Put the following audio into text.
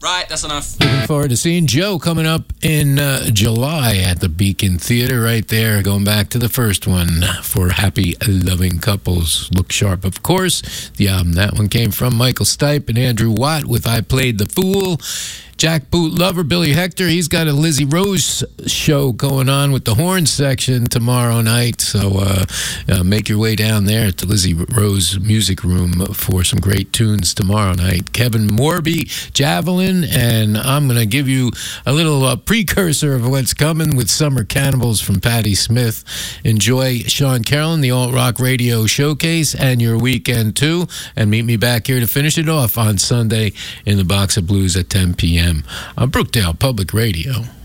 Right, that's enough. Looking forward to seeing Joe coming up in July at the Beacon Theater right there. Going back to the first one for Happy Loving Couples. Look Sharp, of course. The album, that one came from Michael Stipe and Andrew Watt with I Played the Fool. Jackboot lover Billy Hector, he's got a Lizzie Rose show going on with the horn section tomorrow night. So make your way down there to Lizzie Rose Music Room for some great tunes tomorrow night. Kevin Morby, Javelin, and I'm going to give you a little precursor of what's coming with Summer Cannibals from Patti Smith. Enjoy Sean Carrollin, the Alt Rock Radio Showcase, and your weekend too. And meet me back here to finish it off on Sunday in the Box of Blues at 10 p.m. on Brookdale Public Radio.